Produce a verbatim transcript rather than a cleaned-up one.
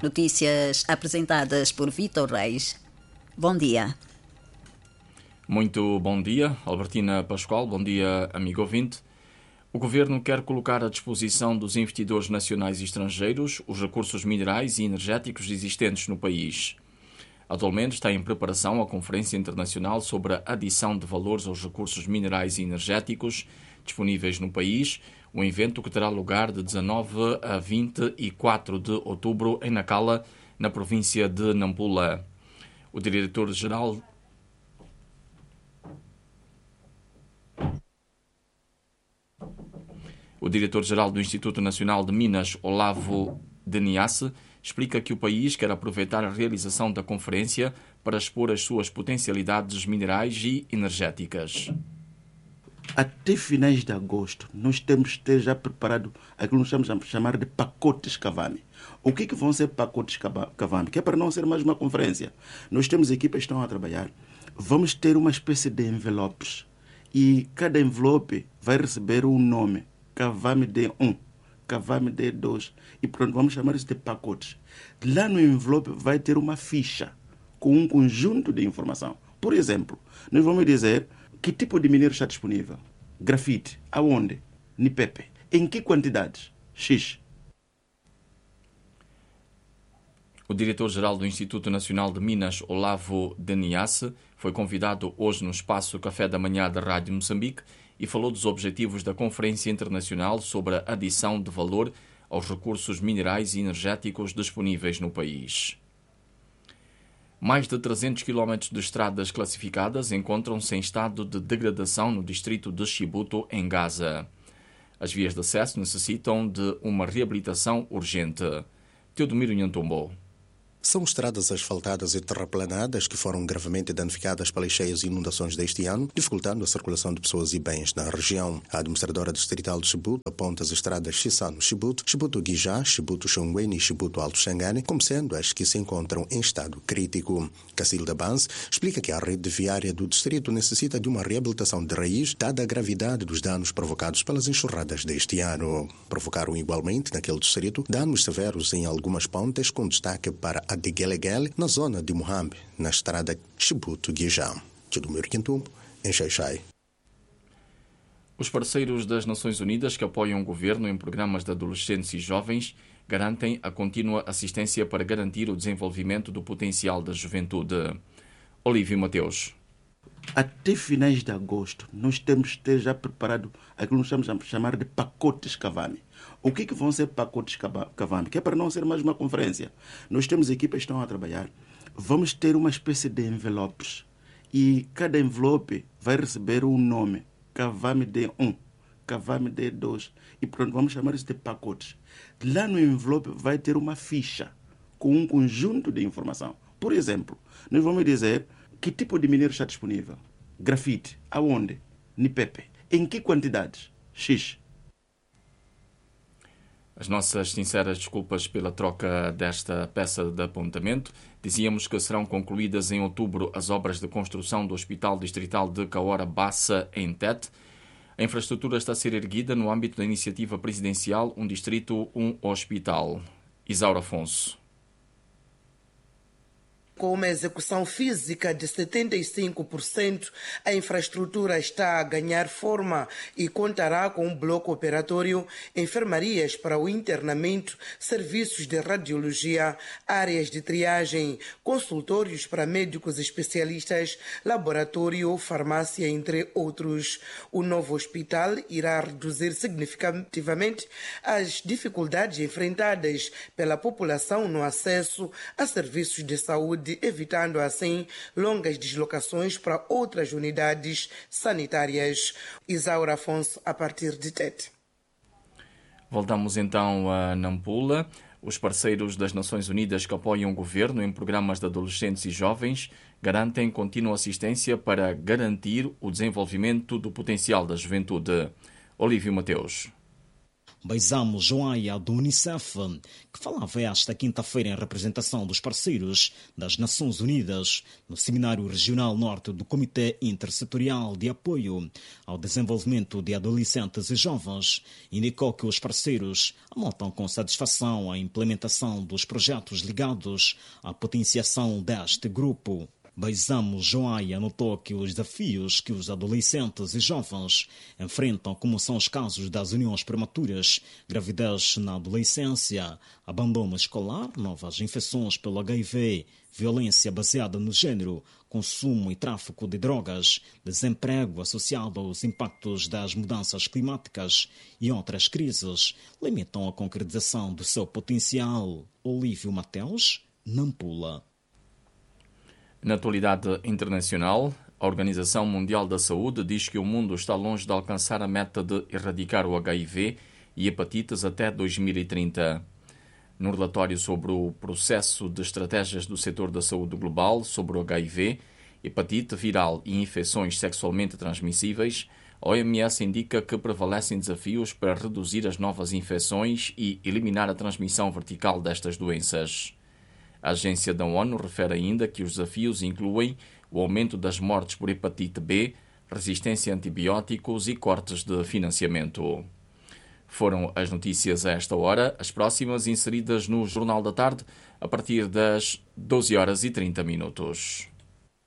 Notícias apresentadas por Vitor Reis. Bom dia. Muito bom dia, Albertina Pascoal. Bom dia, amigo ouvinte. O Governo quer colocar à disposição dos investidores nacionais e estrangeiros os recursos minerais e energéticos existentes no país. Atualmente está em preparação a Conferência Internacional sobre a adição de valores aos recursos minerais e energéticos disponíveis no país, um evento que terá lugar de dezanove a vinte e quatro de outubro em Nacala, na província de Nampula. O diretor-geral O diretor-geral do Instituto Nacional de Minas, Olavo Deniasse, explica que o país quer aproveitar a realização da conferência para expor as suas potencialidades minerais e energéticas. Até finais de agosto, nós temos que ter já preparado aquilo que nós estamos a chamar de pacotes Cavame. O que, que vão ser pacotes Cavame? Que é para não ser mais uma conferência. Nós temos equipas que estão a trabalhar. Vamos ter uma espécie de envelopes. E cada envelope vai receber um nome. Cavame D um, Cavame D dois. E pronto, vamos chamar isso de pacotes. Lá no envelope vai ter uma ficha com um conjunto de informação. Por exemplo, nós vamos dizer que tipo de minério está disponível. Grafite, aonde? Nipepe. Em que quantidades? X. O diretor-geral do Instituto Nacional de Minas, Olavo Deniasse, foi convidado hoje no espaço Café da Manhã da Rádio Moçambique e falou dos objetivos da Conferência Internacional sobre a adição de valor aos recursos minerais e energéticos disponíveis no país. Mais de trezentos quilómetros de estradas classificadas encontram-se em estado de degradação no distrito de Chibuto, em Gaza. As vias de acesso necessitam de uma reabilitação urgente. Teodomiro Nhantombo. São estradas asfaltadas e terraplanadas que foram gravemente danificadas pelas cheias e inundações deste ano, dificultando a circulação de pessoas e bens na região. A administradora distrital de Chibuto aponta as estradas Chisano-Chibuto, Chibuto-Guijá, Chibuto-Xongweni e Chibuto-Alto Xangane como sendo as que se encontram em estado crítico. Cacilda Banz explica que a rede viária do distrito necessita de uma reabilitação de raiz, dada a gravidade dos danos provocados pelas enxurradas deste ano. Provocaram igualmente, naquele distrito, danos severos em algumas pontes, com destaque para a de Gueleguele, na zona de Muhambe, na estrada Chibuto-Guijá. Teodomiro Nhantombo, em Xai-Xai. Os parceiros das Nações Unidas que apoiam o governo em programas de adolescentes e jovens garantem a contínua assistência para garantir o desenvolvimento do potencial da juventude. Olívio Mateus. Até finais de agosto, nós temos que ter já preparado aquilo que nós estamos a chamar de pacotes Cavame. O que, que vão ser pacotes Cavame? Que é para não ser mais uma conferência. Nós temos equipas que estão a trabalhar. Vamos ter uma espécie de envelopes. E cada envelope vai receber um nome. Cavame D um, Cavame D dois. E pronto, vamos chamar isso de pacotes. Lá no envelope vai ter uma ficha com um conjunto de informação. Por exemplo, nós vamos dizer que tipo de minério está disponível. Grafite, aonde? Nipepe. Em que quantidades? X. As nossas sinceras desculpas pela troca desta peça de apontamento. Dizíamos que serão concluídas em outubro as obras de construção do Hospital Distrital de Kaora Bassa, em Tete. A infraestrutura está a ser erguida no âmbito da iniciativa presidencial Um Distrito, Um Hospital. Isaura Afonso. Com uma execução física de setenta e cinco por cento, a infraestrutura está a ganhar forma e contará com um bloco operatório, enfermarias para o internamento, serviços de radiologia, áreas de triagem, consultórios para médicos especialistas, laboratório, farmácia, entre outros. O novo hospital irá reduzir significativamente as dificuldades enfrentadas pela população no acesso a serviços de saúde, evitando assim longas deslocações para outras unidades sanitárias. Isaura Afonso, a partir de Tete. Voltamos então a Nampula. Os parceiros das Nações Unidas que apoiam o governo em programas de adolescentes e jovens garantem contínua assistência para garantir o desenvolvimento do potencial da juventude. Olívio Mateus. Baizamo Joaia, do Unicef, que falava esta quinta-feira em representação dos parceiros das Nações Unidas no Seminário Regional Norte do Comitê Intersetorial de Apoio ao Desenvolvimento de Adolescentes e Jovens, indicou que os parceiros anotam com satisfação a implementação dos projetos ligados à potenciação deste grupo. Baizamo Joaia notou que os desafios que os adolescentes e jovens enfrentam, como são os casos das uniões prematuras, gravidez na adolescência, abandono escolar, novas infecções pelo H I V, violência baseada no gênero, consumo e tráfico de drogas, desemprego associado aos impactos das mudanças climáticas e outras crises, limitam a concretização do seu potencial. Olívio Mateus, Nampula. Na atualidade internacional, a Organização Mundial da Saúde diz que o mundo está longe de alcançar a meta de erradicar o H I V e hepatites até dois mil e trinta. No relatório sobre o processo de estratégias do setor da saúde global sobre o H I V, hepatite viral e infecções sexualmente transmissíveis, a O M S indica que prevalecem desafios para reduzir as novas infecções e eliminar a transmissão vertical destas doenças. A agência da ONU refere ainda que os desafios incluem o aumento das mortes por hepatite B, resistência a antibióticos e cortes de financiamento. Foram as notícias a esta hora, as próximas inseridas no Jornal da Tarde, a partir das doze horas e trinta minutos.